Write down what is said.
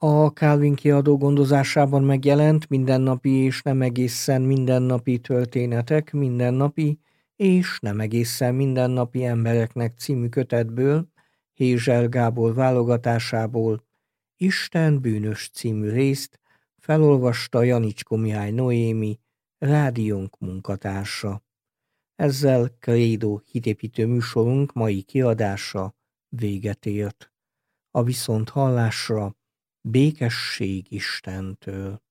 A Calvin kiadó gondozásában megjelent Mindennapi és nem egészen mindennapi történetek mindennapi és nem egészen mindennapi embereknek című kötetből, Hézsel Gábor válogatásából Isten bűnös című részt felolvasta Janicskó Mihály Noémi, rádiónk munkatársa. Ezzel Krédó hitépítő műsorunk mai kiadása véget ért. A viszonthallásra békesség Istentől.